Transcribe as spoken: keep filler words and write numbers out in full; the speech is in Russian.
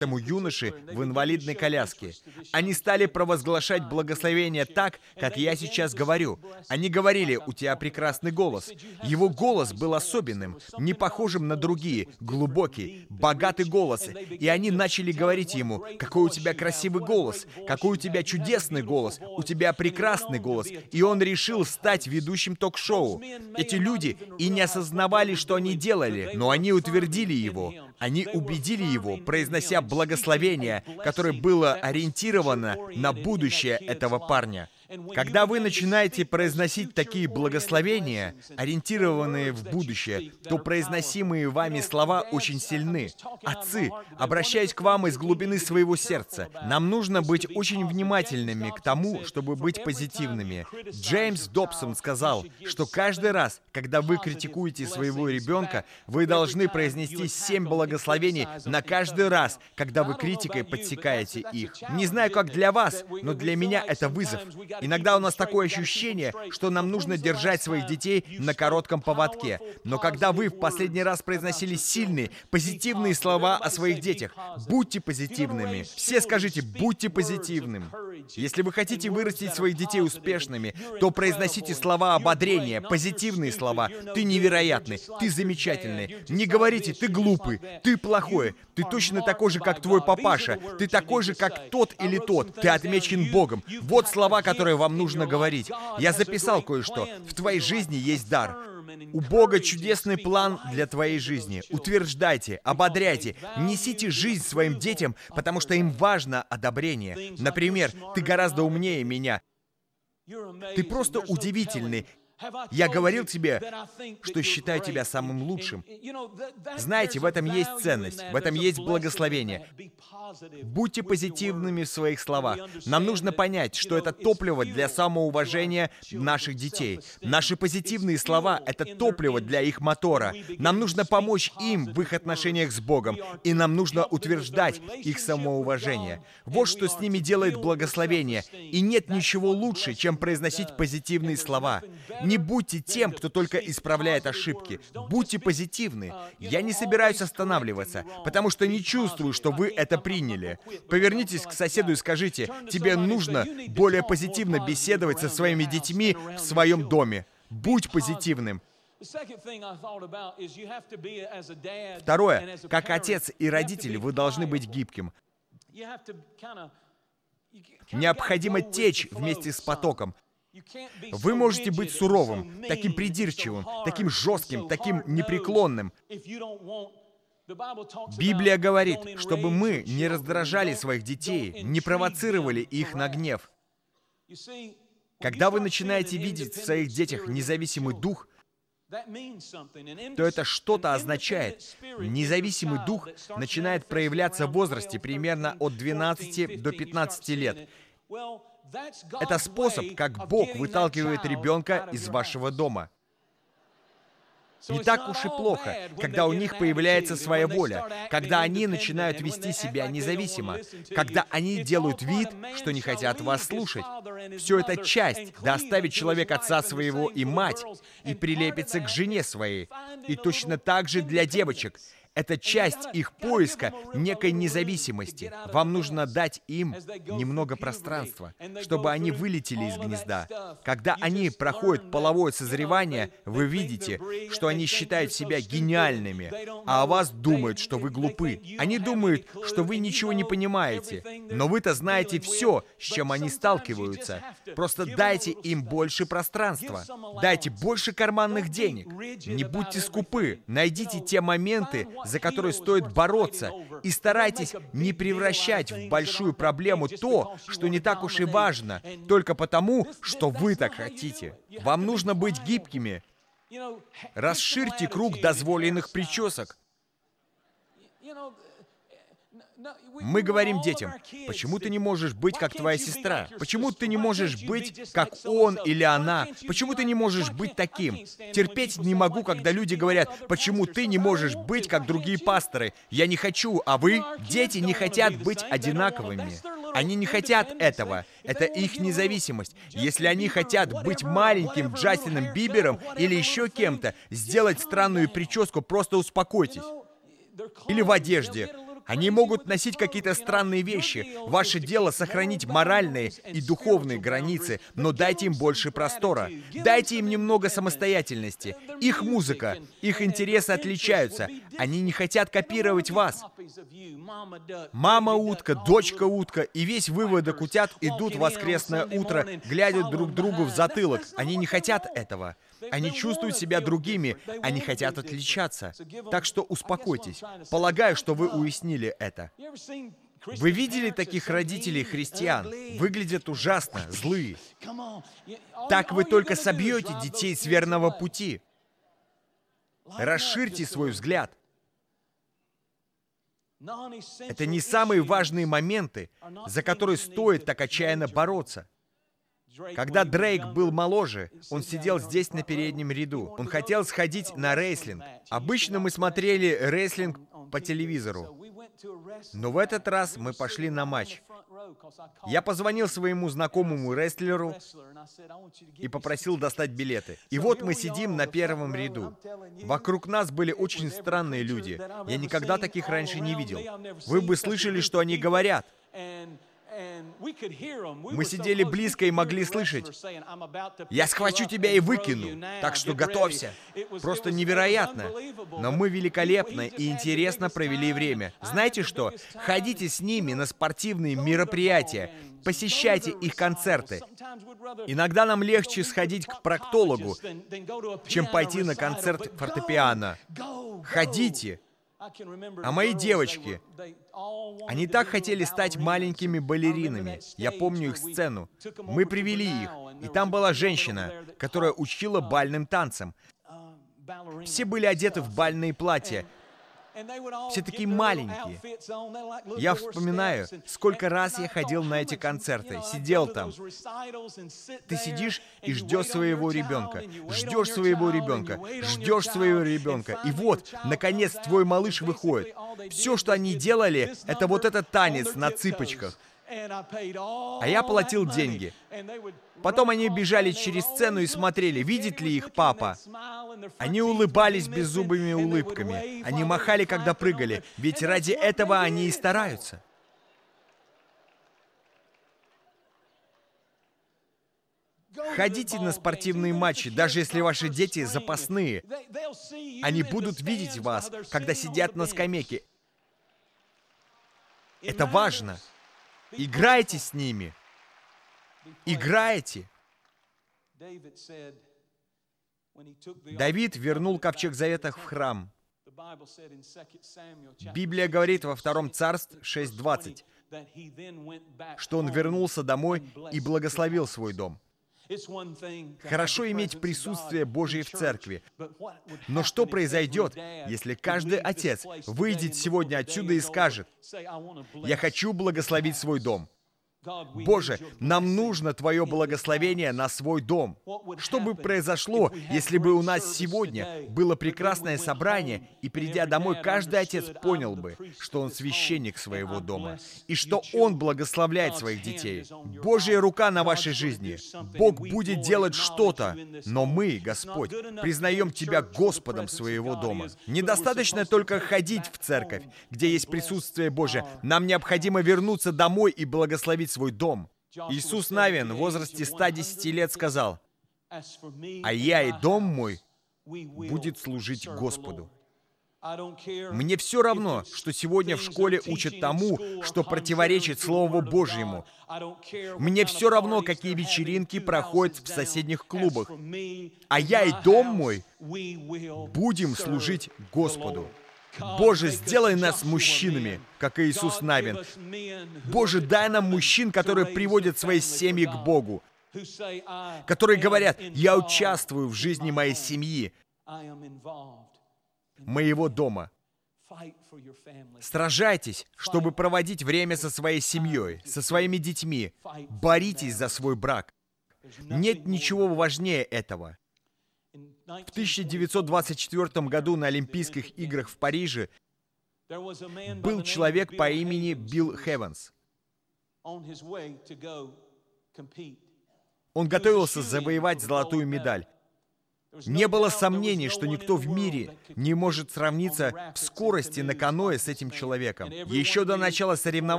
этому юноше в инвалидной коляске. Они стали провозглашать благословение так, как я сейчас говорю. Они говорили: «У тебя прекрасный голос». Его голос был особенным, не похожим на другие, глубокий, богатый голос. И они начали говорить ему: «Какой у тебя красивый голос, какой у тебя чудесный голос, у тебя прекрасный голос». И он решил стать ведущим ток-шоу. Эти люди и не осознавали, что они делали, но они утвердили его. Они убедили его, произнося благословение, которое было ориентировано на будущее этого парня. Когда вы начинаете произносить такие благословения, ориентированные в будущее, то произносимые вами слова очень сильны. Отцы, обращаясь к вам из глубины своего сердца, нам нужно быть очень внимательными к тому, чтобы быть позитивными. Джеймс Добсон сказал, что каждый раз, когда вы критикуете своего ребенка, вы должны произнести семь благословений на каждый раз, когда вы критикой подсекаете их. Не знаю, как для вас, но для меня это вызов. Иногда у нас такое ощущение, что нам нужно держать своих детей на коротком поводке. Но когда вы в последний раз произносили сильные, позитивные слова о своих детях, будьте позитивными. Все скажите: будьте позитивным. Если вы хотите вырастить своих детей успешными, то произносите слова ободрения, позитивные слова. Ты невероятный, ты замечательный. Не говорите: ты глупый, ты плохой, ты точно такой же, как твой папаша, ты такой же, как тот или тот, ты отмечен Богом. Вот слова, которые вам нужно говорить. Я записал кое-что. В твоей жизни есть дар. У Бога чудесный план для твоей жизни. Утверждайте, ободряйте, несите жизнь своим детям, потому что им важно одобрение. Например: ты гораздо умнее меня. Ты просто удивительный. Я говорил тебе, что считаю тебя самым лучшим. Знаете, в этом есть ценность, в этом есть благословение. Будьте позитивными в своих словах. Нам нужно понять, что это топливо для самоуважения наших детей. Наши позитивные слова — это топливо для их мотора. Нам нужно помочь им в их отношениях с Богом, и нам нужно утверждать их самоуважение. Вот что с ними делает благословение. И нет ничего лучше, чем произносить позитивные слова. Не будьте тем, кто только исправляет ошибки. Будьте позитивны. Я не собираюсь останавливаться, потому что не чувствую, что вы это приняли. Повернитесь к соседу и скажите: тебе нужно более позитивно беседовать со своими детьми в своем доме. Будь позитивным. Второе. Как отец и родитель, вы должны быть гибким. Необходимо течь вместе с потоком. Вы можете быть суровым, таким придирчивым, таким жестким, таким непреклонным. Библия говорит, чтобы мы не раздражали своих детей, не провоцировали их на гнев. Когда вы начинаете видеть в своих детях независимый дух, то это что-то означает. Независимый дух начинает проявляться в возрасте примерно от двенадцати до пятнадцати лет. Это способ, как Бог выталкивает ребенка из вашего дома. Не так уж и плохо, когда у них появляется своя воля, когда они начинают вести себя независимо, когда они делают вид, что не хотят вас слушать. Все это часть, да оставит человек отца своего и мать, и прилепится к жене своей. И точно так же для девочек. Это часть их поиска некой независимости. Вам нужно дать им немного пространства, чтобы они вылетели из гнезда. Когда они проходят половое созревание, вы видите, что они считают себя гениальными, а о вас думают, что вы глупы. Они думают, что вы ничего не понимаете, но вы-то знаете все, с чем они сталкиваются. Просто дайте им больше пространства. Дайте больше карманных денег. Не будьте скупы. Найдите те моменты, за которые стоит бороться, и старайтесь не превращать в большую проблему то, что не так уж и важно, только потому, что вы так хотите. Вам нужно быть гибкими. Расширьте круг дозволенных причесок. Мы говорим детям: почему ты не можешь быть как твоя сестра? Почему ты не можешь быть как он или она? Почему ты не можешь быть таким? Терпеть не могу, когда люди говорят: почему ты не можешь быть как другие пасторы? Я не хочу, а вы? Дети не хотят быть одинаковыми. Они не хотят этого. Это их независимость. Если они хотят быть маленьким Джастином Бибером или еще кем-то, сделать странную прическу, просто успокойтесь. Или в одежде. Они могут носить какие-то странные вещи. Ваше дело сохранить моральные и духовные границы, но дайте им больше простора. Дайте им немного самостоятельности. Их музыка, их интересы отличаются. Они не хотят копировать вас. Мама утка, дочка утка и весь выводок утят идут в воскресное утро, глядя друг другу в затылок. Они не хотят этого. Они чувствуют себя другими, они хотят отличаться. Так что успокойтесь. Полагаю, что вы уяснили это. Вы видели таких родителей христиан? Выглядят ужасно, злые. Так вы только собьете детей с верного пути. Расширьте свой взгляд. Это не самые важные моменты, за которые стоит так отчаянно бороться. Когда Дрейк был моложе, он сидел здесь на переднем ряду. Он хотел сходить на рестлинг. Обычно мы смотрели рестлинг по телевизору. Но в этот раз мы пошли на матч. Я позвонил своему знакомому рестлеру и попросил достать билеты. И вот мы сидим на первом ряду. Вокруг нас были очень странные люди. Я никогда таких раньше не видел. Вы бы слышали, что они говорят. Мы сидели близко и могли слышать: «Я схвачу тебя и выкину, так что готовься». Просто невероятно. Но мы великолепно и интересно провели время. Знаете что? Ходите с ними на спортивные мероприятия, посещайте их концерты. Иногда нам легче сходить к проктологу, чем пойти на концерт фортепиано. Ходите. А мои девочки, они так хотели стать маленькими балеринами. Я помню их сцену. Мы привели их, и там была женщина, которая учила бальным танцам. Все были одеты в бальные платья. Все такие маленькие. Я вспоминаю, сколько раз я ходил на эти концерты, сидел там. Ты сидишь и ждешь своего ребенка, ждешь своего ребенка, ждешь своего ребенка. И вот, наконец, твой малыш выходит. Все, что они делали, это вот этот танец на цыпочках. А я платил деньги. Потом они бежали через сцену и смотрели, видит ли их папа. Они улыбались беззубыми улыбками. Они махали, когда прыгали, ведь ради этого они и стараются. Ходите на спортивные матчи, даже если ваши дети запасные. Они будут видеть вас, когда сидят на скамейке. Это важно. Играйте с ними. Играйте. Давид вернул ковчег завета в храм. Библия говорит во втором Царств шесть двадцать, что он вернулся домой и благословил свой дом. Хорошо иметь присутствие Божие в церкви. Но что произойдет, если каждый отец выйдет сегодня отсюда и скажет: «Я хочу благословить свой дом». Боже, нам нужно Твое благословение на свой дом. Что бы произошло, если бы у нас сегодня было прекрасное собрание, и, придя домой, каждый отец понял бы, что он священник своего дома, и что он благословляет своих детей? Божья рука на вашей жизни. Бог будет делать что-то, но мы, Господь, признаем Тебя Господом своего дома. Недостаточно только ходить в церковь, где есть присутствие Божие. Нам необходимо вернуться домой и благословить свой дом. Иисус Навин в возрасте ста десяти лет сказал: «А я и дом мой будет служить Господу». Мне все равно, что сегодня в школе учат тому, что противоречит Слову Божьему. Мне все равно, какие вечеринки проходят в соседних клубах. А я и дом мой будем служить Господу. Боже, сделай нас мужчинами, как Иисус Навин. Боже, дай нам мужчин, которые приводят свои семьи к Богу, которые говорят: «Я участвую в жизни моей семьи, моего дома». Сражайтесь, чтобы проводить время со своей семьей, со своими детьми. Боритесь за свой брак. Нет ничего важнее этого. В тысяча девятьсот двадцать четвёртом году на Олимпийских играх в Париже был человек по имени Билл Хеванс. Он готовился завоевать золотую медаль. Не было сомнений, что никто в мире не может сравниться в скорости на каноэ с этим человеком. Еще до начала соревнований